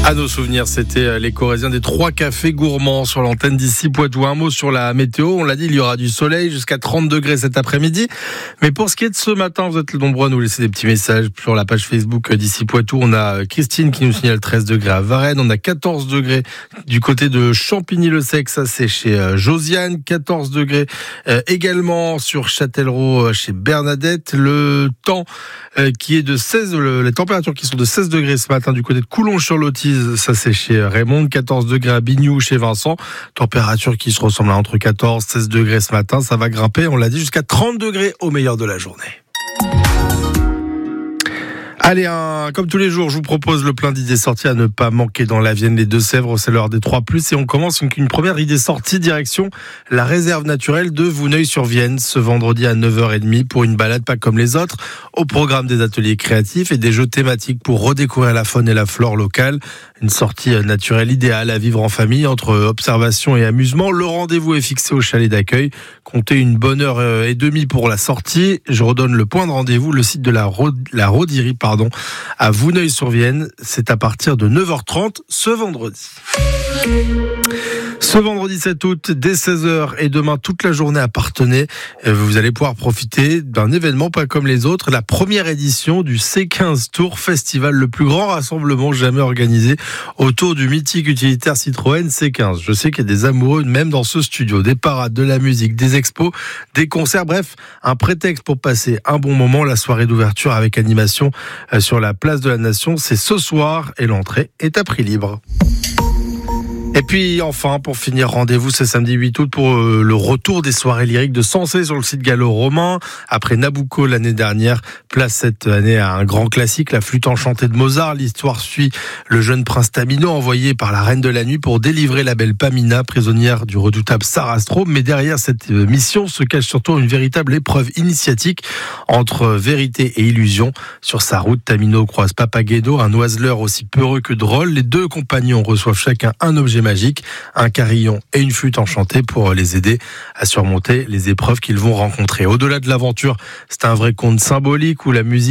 À nos souvenirs, c'était les Corésiens des 3 cafés gourmands sur l'antenne d'ici Poitou. Un mot sur la météo, on l'a dit, il y aura du soleil jusqu'à 30 degrés cet après-midi. Mais pour ce qui est de ce matin, vous êtes nombreux à nous laisser des petits messages sur la page Facebook d'ici Poitou. On a Christine qui nous signale 13 degrés à Varennes, on a 14 degrés du côté de Champigny-le-Sec, ça c'est chez Josiane, 14 degrés également sur Châtellerault chez Bernadette. Le temps qui est de 16, les températures qui sont de 16 degrés ce matin du côté de Coulonges-sur-Lotis, ça c'est chez Raymond, 14 degrés à Bignou chez Vincent, température qui se ressemble à entre 14 et 16 degrés ce matin, ça va grimper, on l'a dit, jusqu'à 30 degrés au meilleur de la journée. Allez, comme tous les jours, je vous propose le plein d'idées sorties à ne pas manquer dans la Vienne, les Deux-Sèvres, c'est l'heure des 3+, et on commence une première idée sortie direction la réserve naturelle de Vouneuil-sur-Vienne, ce vendredi à 9h30 pour une balade pas comme les autres, au programme des ateliers créatifs et des jeux thématiques pour redécouvrir la faune et la flore locale. Une sortie naturelle idéale à vivre en famille entre observation et amusement. Le rendez-vous est fixé au chalet d'accueil. Comptez une bonne heure et demie pour la sortie. Je redonne le point de rendez-vous, le site de la Rodirie, à Vouneuil-sur-Vienne. C'est à partir de 9h30 ce vendredi. Ce vendredi 7 août, dès 16h et demain toute la journée à Parthenay, vous allez pouvoir profiter d'un événement pas comme les autres, la première édition du C15 Tour Festival, le plus grand rassemblement jamais organisé autour du mythique utilitaire Citroën C15. Je sais qu'il y a des amoureux même dans ce studio, des parades, de la musique, des expos, des concerts, bref, un prétexte pour passer un bon moment. La soirée d'ouverture avec animation sur la place de la Nation, c'est ce soir et l'entrée est à prix libre. Et puis enfin, pour finir, rendez-vous ce samedi 8 août pour le retour des soirées lyriques de Sensé sur le site gallo-romain. Après Nabucco l'année dernière, place cette année à un grand classique, la flûte enchantée de Mozart. L'histoire suit le jeune prince Tamino envoyé par la reine de la nuit pour délivrer la belle Pamina, prisonnière du redoutable Sarastro. Mais derrière cette mission se cache surtout une véritable épreuve initiatique entre vérité et illusion. Sur sa route, Tamino croise Papageno, un oiseleur aussi peureux que drôle. Les deux compagnons reçoivent chacun un objet magique, un carillon et une flûte enchantée pour les aider à surmonter les épreuves qu'ils vont rencontrer. Au-delà de l'aventure, c'est un vrai conte symbolique où la musique